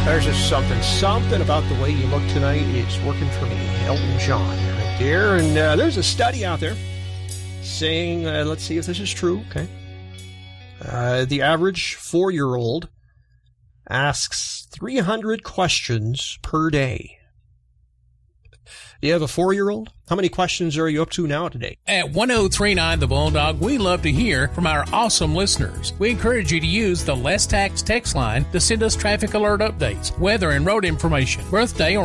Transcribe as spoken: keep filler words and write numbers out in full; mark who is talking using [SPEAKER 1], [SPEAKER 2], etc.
[SPEAKER 1] There's just something, something about the way you look tonight. It's working for me. Elton John right there. And uh, there's a study out there saying, uh, let's see if this is true, okay? Uh, the average four-year-old asks three hundred questions per day. Do you have a four-year-old? How many questions are you up to now today?
[SPEAKER 2] At one oh three nine The Bulldog, we love to hear from our awesome listeners. We encourage you to use the Less Tax text line to send us traffic alert updates, weather and road information, birthday or